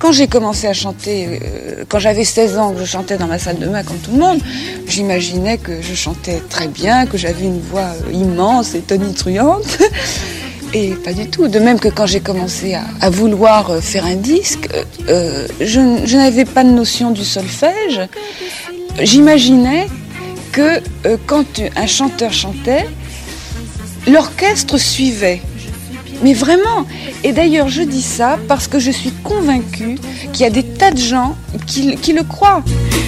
quand j'ai commencé à chanter, quand j'avais 16 ans, que je chantais dans ma salle de bain comme tout le monde, j'imaginais que je chantais très bien, que j'avais une voix immense et tonitruante. Et pas du tout. De même que quand j'ai commencé à vouloir faire un disque, je n'avais pas de notion du solfège. J'imaginais que quand un chanteur chantait, l'orchestre suivait. Mais vraiment. Et d'ailleurs, je dis ça parce que je suis convaincue qu'il y a des tas de gens qui le croient.